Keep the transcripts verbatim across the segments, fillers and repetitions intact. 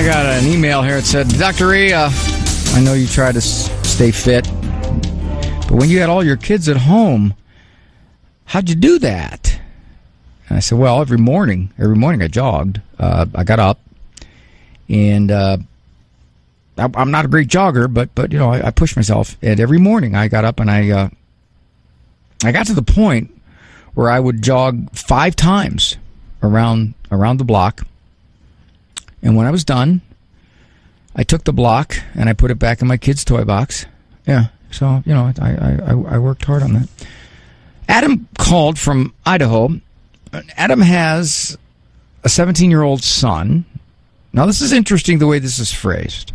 got an email here. It said, Doctor E, uh, I know you try to s- stay fit, but when you had all your kids at home, how'd you do that? And I said, well, every morning, every morning I jogged. Uh, I got up, and uh, I, I'm not a great jogger, but, but you know, I, I pushed myself. And every morning I got up and I, uh, I got to the point where I would jog five times around around the block. And when I was done, I took the block and I put it back in my kid's toy box. Yeah, so, you know, I, I, I worked hard on that. Adam called from Idaho. Adam has a seventeen-year-old son. Now, this is interesting the way this is phrased.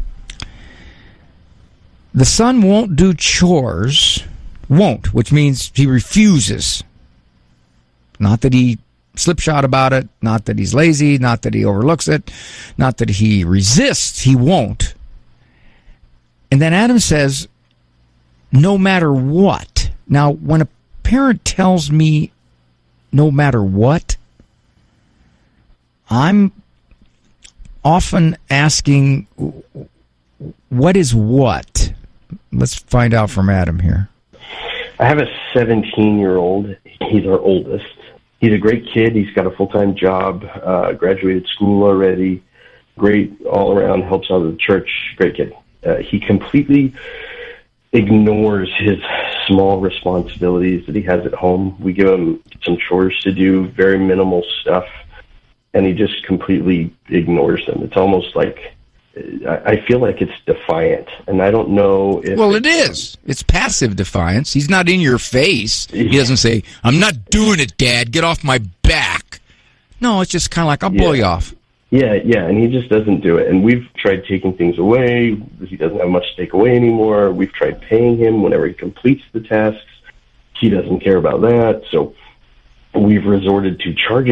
The son won't do chores, won't, which means he refuses. Not that he slipshod about it, not that he's lazy, not that he overlooks it, not that he resists, he won't. And then Adam says, no matter what. Now, when a parent tells me no matter what, I'm often asking, what is what? Let's find out from Adam here. I have a seventeen-year-old. He's our oldest. He's a great kid. He's got a full-time job, uh, graduated school already, great all around, helps out at the church, great kid. Uh, he completely ignores his small responsibilities that he has at home. We give him some chores to do, very minimal stuff, and he just completely ignores them. It's almost like, I feel like it's defiant, and I don't know if... Well, it is. It's passive defiance. He's not in your face. He doesn't say, I'm not doing it, Dad. Get off my back. No, it's just kind of like, I'll blow yeah. you off. Yeah, yeah, and he just doesn't do it. And we've tried taking things away. He doesn't have much to take away anymore. We've tried paying him whenever he completes the tasks. He doesn't care about that. So we've resorted to charging